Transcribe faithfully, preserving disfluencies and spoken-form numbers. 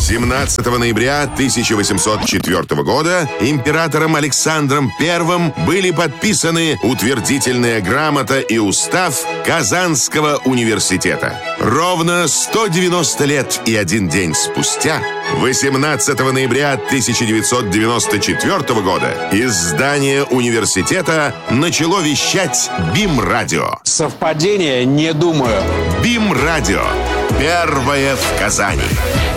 семнадцатого ноября тысяча восемьсот четвёртого года императором Александром Первым были подписаны утвердительная грамота и устав Казанского университета. Ровно сто девяносто лет и один день спустя, восемнадцатого ноября тысяча девятьсот девяносто четвёртого года, из здания университета начало вещать БИМ-радио. Совпадение? Не думаю. БИМ-радио. Первое в Казани.